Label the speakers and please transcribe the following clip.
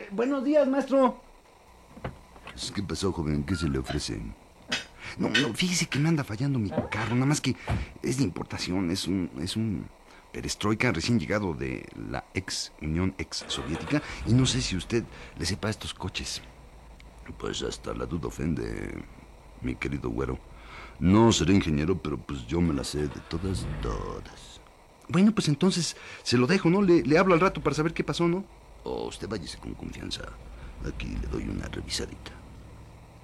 Speaker 1: Buenos días, maestro.
Speaker 2: ¿Qué pasó, joven? ¿Qué se le ofrece? No, fíjese que me anda fallando mi carro. Nada más que es de importación. Es un perestroika recién llegado de la Unión Soviética. Y no sé si usted le sepa estos coches. Pues hasta la duda ofende, mi querido güero. No seré ingeniero, pero pues yo me la sé de todas. Bueno, pues entonces se lo dejo, ¿no? Le hablo al rato para saber qué pasó, ¿no? O usted váyase con confianza. Aquí le doy una revisadita.